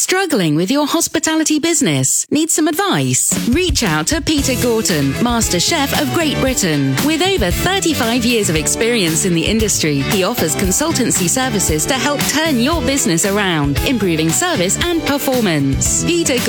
Struggling with your hospitality business? Need some advice? Reach out to Peter Gorton, Master Chef of Great Britain. With over 35 years of experience in the industry, he offers consultancy services to help turn your business around, improving service and performance. Peter